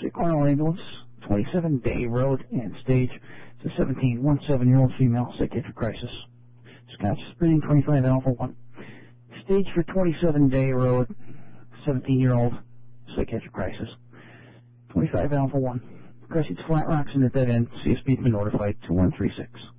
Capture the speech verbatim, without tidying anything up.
to Cornell Ambulance, twenty-seven Day Road, and stage. It's a seventeen, one seven-year-old female, psychiatric crisis. Scotch breathing, twenty-five Alpha one. Stage for twenty-seven Day Road, seventeen-year-old, psychiatric crisis. twenty-five Alpha one. Crescent's Flat Rocks in the dead end. C S P has been notified, two one three six.